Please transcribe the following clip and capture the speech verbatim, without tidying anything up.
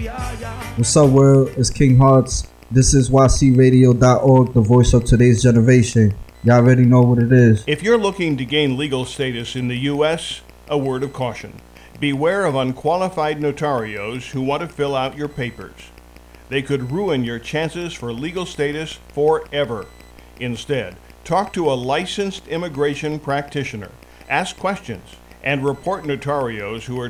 What's up, world? It's King Hearts. This is Y C radio dot org, the voice of today's generation. Y'all already know what it is. If you're looking to gain legal status in the U S, a word of caution. Beware of unqualified notarios who want to fill out your papers. They could ruin your chances for legal status forever. Instead, talk to a licensed immigration practitioner, ask questions, and report notarios who are